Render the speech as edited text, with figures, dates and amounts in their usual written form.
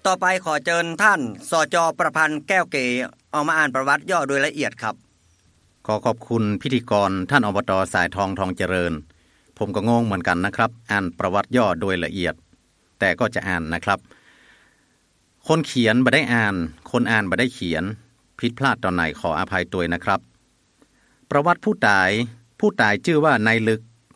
ต่อไปขอเชิญท่านสจ.ประพันธ์แก้วเก๋เอามาอ่านประวัติย่อโดยละเอียดครับขอขอบคุณพิธีกรท่านอบต.สายทองทองเจริญผมก็งงเหมือนกันนะครับอ่านประวัติย่อโดยละเอียดแต่ก็จะอ่านนะครับคนเขียนบ่ได้อ่านคนอ่านบ่ได้เขียนผิดพลาดตอนไหนขออภัยด้วยนะครับประวัติผู้ตายชื่อว่านายลึก